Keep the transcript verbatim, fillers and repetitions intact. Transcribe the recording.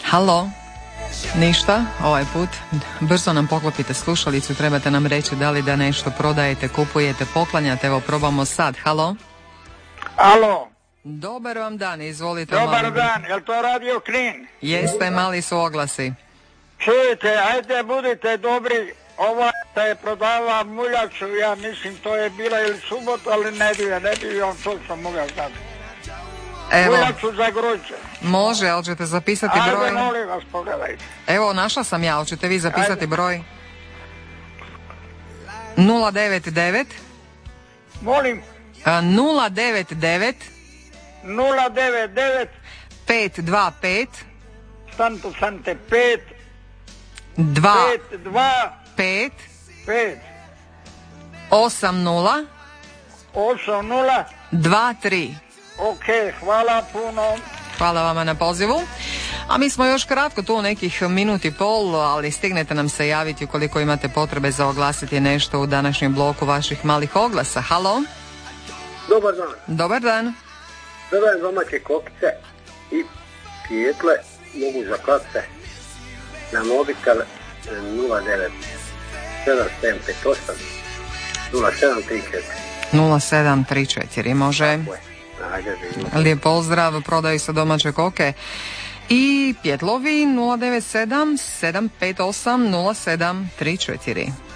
Halo? Ništa, ovaj put brzo nam poklopite slušalicu, trebate nam reći da li da nešto prodajete, kupujete, poklanjate. Evo probamo sad. Halo? Alo? Dobar vam dan, izvolite. Dobar mali... dan, jel to Radio Knin? Jeste, mali su oglasi. Čujete, ajde budite dobri, ova da je prodava muljaču, ja mislim to je bila ili subota, ali nedjelja, ne bi on točno mogao znati. Evo, muljaču za grožđe. može, ali ćete zapisati Ajde, broj? Ajde, molim vas, pogledajte. Evo, našla sam ja, ali ćete vi zapisati Ajde. broj? nula devet devet Molim, nula devet devet nula devet devet pet dva pet Santo Sante pet dva pet dva pet pet osam nula osam nula dva tri. Ok, hvala puno. Hvala vama na pozivu. A mi smo još kratko tu, nekih minut i pol, ali stignete nam se javiti ukoliko imate potrebe za oglasiti nešto u današnjem bloku vaših malih oglasa. Halo? Dobar dan. Dobar dan. Dodajem domaće kokice i pijetle, mogu za kace na mobitel nula devet sedam sedam pet osam nula sedam tri četiri. nula sedam tri četiri, može. Ajde, Lijep pozdrav, prodaju se domaće koke. I pjetlovi nula devet sedam sedam pet osam nula sedam tri četiri.